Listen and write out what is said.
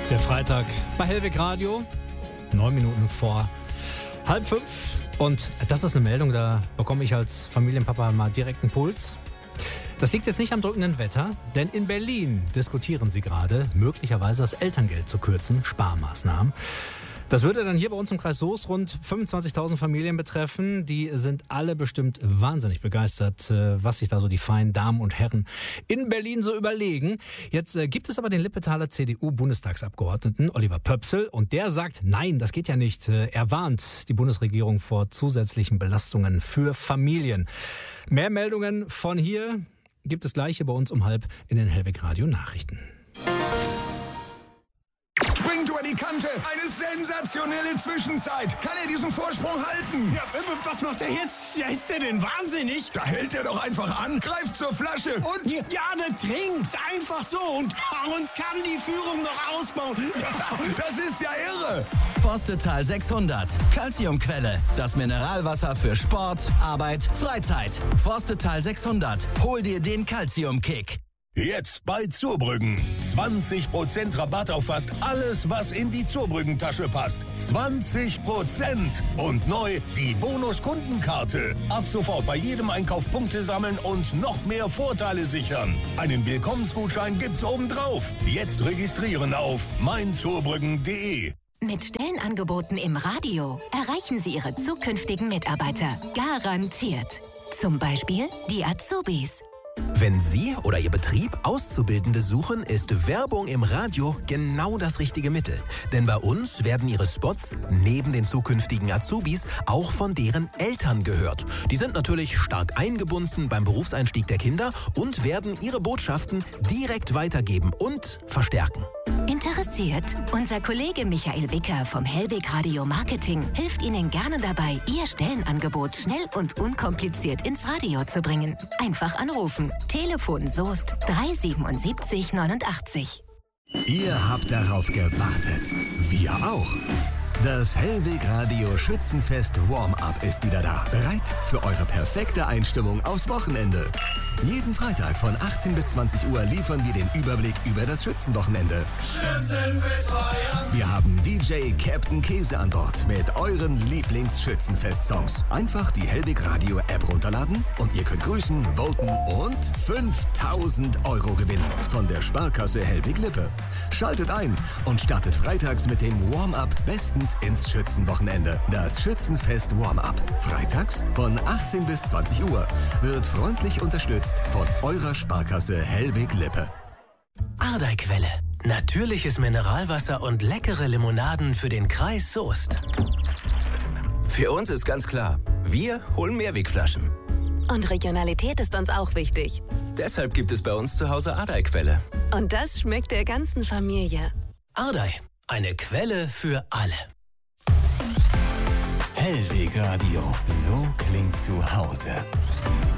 Der Freitag bei Hellweg Radio, 9 Minuten vor 4:30. Und das ist eine Meldung, da bekomme ich als Familienpapa mal direkt einen Puls. Das liegt jetzt nicht am drückenden Wetter, denn in Berlin diskutieren sie gerade, möglicherweise das Elterngeld zu kürzen, Sparmaßnahmen. Das würde dann hier bei uns im Kreis Soest rund 25.000 Familien betreffen. Die sind alle bestimmt wahnsinnig begeistert, was sich da so die feinen Damen und Herren in Berlin so überlegen. Jetzt gibt es aber den Lippetaler CDU-Bundestagsabgeordneten Oliver Pöpsel und der sagt, nein, das geht ja nicht. Er warnt die Bundesregierung vor zusätzlichen Belastungen für Familien. Mehr Meldungen von hier gibt es gleich hier bei uns um 4:30 in den Hellweg Radio Nachrichten. Springt über die Kante. Eine sensationelle Zwischenzeit. Kann er diesen Vorsprung halten? Ja, was macht er jetzt? Ja, ist der denn wahnsinnig? Da hält er doch einfach an, greift zur Flasche und... Ja, der trinkt einfach so und kann die Führung noch ausbauen. Das ist ja irre. Forstetal 600. Calciumquelle. Das Mineralwasser für Sport, Arbeit, Freizeit. Forstetal 600. Hol dir den Calcium-Kick. Jetzt bei Zurbrüggen. 20% Rabatt auf fast alles, was in die Zurbrüggen-Tasche passt. 20%! Und neu die Bonus-Kundenkarte. Ab sofort bei jedem Einkauf Punkte sammeln und noch mehr Vorteile sichern. Einen Willkommensgutschein gibt's obendrauf. Jetzt registrieren auf meinzurbrüggen.de. Mit Stellenangeboten im Radio erreichen Sie Ihre zukünftigen Mitarbeiter. Garantiert. Zum Beispiel die Azubis. Wenn Sie oder Ihr Betrieb Auszubildende suchen, ist Werbung im Radio genau das richtige Mittel. Denn bei uns werden Ihre Spots neben den zukünftigen Azubis auch von deren Eltern gehört. Die sind natürlich stark eingebunden beim Berufseinstieg der Kinder und werden ihre Botschaften direkt weitergeben und verstärken. Interessiert? Unser Kollege Michael Wicker vom Hellweg Radio Marketing hilft Ihnen gerne dabei, Ihr Stellenangebot schnell und unkompliziert ins Radio zu bringen. Einfach anrufen. Telefon Soest 377 89. Ihr habt darauf gewartet. Wir auch. Das Hellweg Radio Schützenfest Warm-Up ist wieder da. Bereit für eure perfekte Einstimmung aufs Wochenende. Jeden Freitag von 18 bis 20 Uhr liefern wir den Überblick über das Schützenwochenende. Schützenfest feiern. Wir haben DJ Captain Käse an Bord mit euren Lieblings-Schützenfest-Songs. Einfach die Hellweg Radio App runterladen und ihr könnt grüßen, voten und 5.000 € gewinnen von der Sparkasse Hellweg Lippe. Schaltet ein und startet freitags mit dem Warm-Up bestens ins Schützenwochenende. Das Schützenfest Warm-Up. Freitags von 18 bis 20 Uhr wird freundlich unterstützt von eurer Sparkasse Hellweg Lippe. Ardeiquelle. Natürliches Mineralwasser und leckere Limonaden für den Kreis Soest. Für uns ist ganz klar, wir holen Mehrwegflaschen. Und Regionalität ist uns auch wichtig. Deshalb gibt es bei uns zu Hause Ardeiquelle. Und das schmeckt der ganzen Familie. Ardei, eine Quelle für alle. Hellweg Radio, so klingt zu Hause.